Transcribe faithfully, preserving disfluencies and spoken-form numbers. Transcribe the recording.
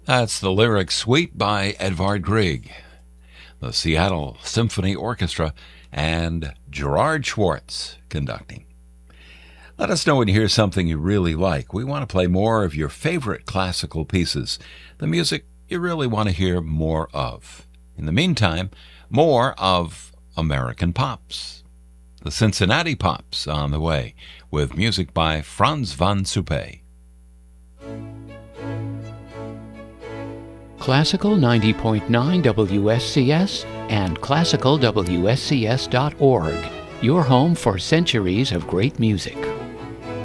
That's the lyric Sweet by Edvard Grieg, the Seattle Symphony Orchestra, and Gerard Schwartz conducting. Let us know when you hear something you really like. We want to play more of your favorite classical pieces, the music you really want to hear more of. In the meantime, more of American Pops. The Cincinnati Pops on the way, with music by Frans van Suppe. Classical ninety point nine W S C S and classical W S C S dot org, your home for centuries of great music.